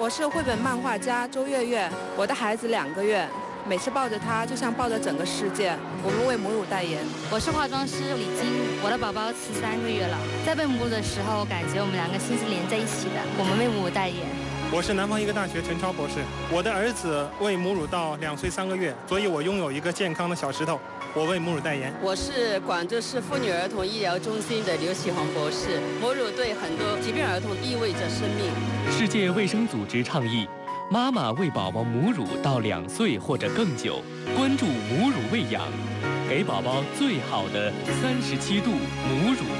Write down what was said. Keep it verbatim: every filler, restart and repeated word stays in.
我是绘本漫画家周月月，我的孩子两个月，每次抱着他就像抱着整个世界。我们为母乳代言。 我是化妆师李晶，我的宝宝十三个月了，在喂母乳的时候，感觉我们两个心是连在一起的。我们为母乳代言。 我是南方医科大学陈超博士，我的儿子喂母乳到两岁三个月，所以我拥有一个健康的小石头。我为母乳代言。 我是广州市妇女儿童医疗中心的刘启红博士。母乳对很多疾病儿童意味着生命。 世界卫生组织倡议，妈妈喂宝宝母乳到两岁或者更久，关注母乳喂养，给宝宝最好的三十七度母乳。